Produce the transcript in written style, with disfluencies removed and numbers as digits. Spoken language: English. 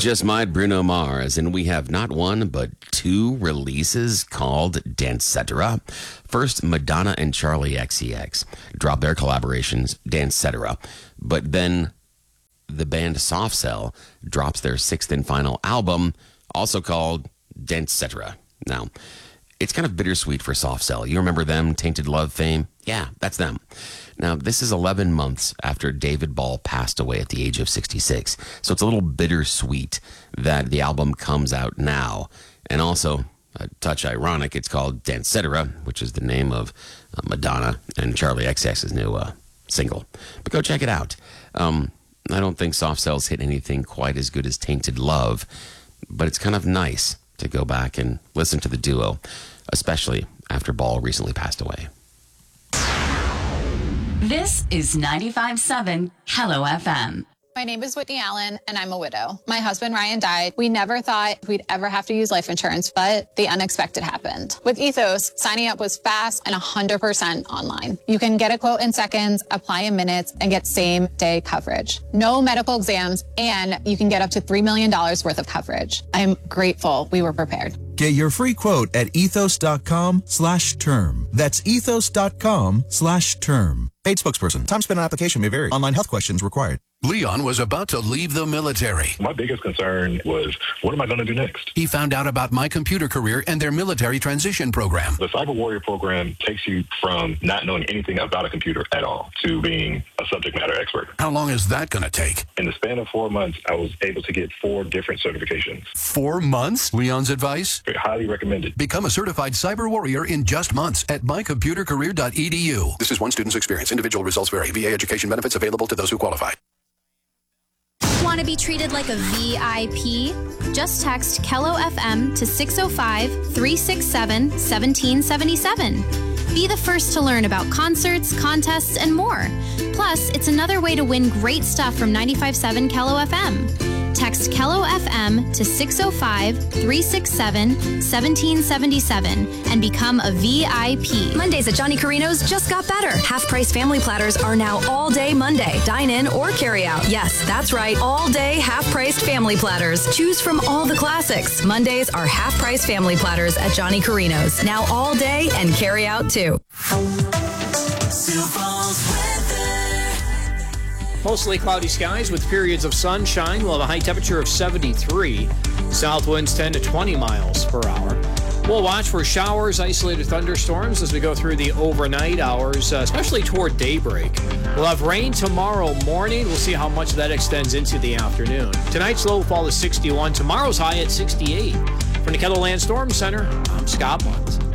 Just might Bruno Mars, and we have not one but two releases called Dancetera. First, Madonna and Charlie XCX dropped their collaborations, Dancetera, but then the band Soft Cell drops their sixth and final album, also called Dancetera. Now, it's kind of bittersweet for Soft Cell. You remember them, Tainted Love fame? Yeah, that's them. Now, this is 11 months after David Ball passed away at the age of 66. So it's a little bittersweet that the album comes out now. And also, a touch ironic, it's called Dancetera, which is the name of Madonna and Charlie XCX's new single. But go check it out. I don't think Soft Cell's hit anything quite as good as Tainted Love, but it's kind of nice to go back and listen to the duo, especially after Ball recently passed away. This is 95.7 Hello FM. My name is Whitney Allen, and I'm a widow. My husband, Ryan, died. We never thought we'd ever have to use life insurance, but the unexpected happened. With Ethos, signing up was fast and 100% online. You can get a quote in seconds, apply in minutes, and get same-day coverage. No medical exams, and you can get up to $3 million worth of coverage. I'm grateful we were prepared. Get your free quote at ethos.com/term. That's ethos.com/term. Paid spokesperson. Time spent on application may vary. Online health questions required. Leon was about to leave the military. My biggest concern was, what am I going to do next? He found out about My Computer Career and their military transition program. The Cyber Warrior program takes you from not knowing anything about a computer at all to being a subject matter expert. How long is that going to take? In the span of 4 months, I was able to get 4 different certifications. 4 months? Leon's advice? Highly recommended. Become a certified cyber warrior in just months at mycomputercareer.edu. This is one student's experience. Individual results vary. VA education benefits available to those who qualify. Want to be treated like a VIP? Just text Kello FM to 605-367-1777. Be the first to learn about concerts, contests, and more. Plus, it's another way to win great stuff from 95.7 Kello FM. Text Kello FM to 605-367-1777 and become a VIP. Mondays at Johnny Carino's just got better. Half-price family platters are now all day Monday. Dine in or carry out. Yes, that's right. All day half-priced family platters. Choose from all the classics. Mondays are half-price family platters at Johnny Carino's. Now all day and carry out too. Mostly cloudy skies with periods of sunshine. We'll have a high temperature of 73. South winds 10 to 20 miles per hour. We'll watch for showers, isolated thunderstorms as we go through the overnight hours, especially toward daybreak. We'll have rain tomorrow morning. We'll see how much that extends into the afternoon. Tonight's low fall is 61. Tomorrow's high at 68. From the Kettleland Storm Center, I'm Scott Munt.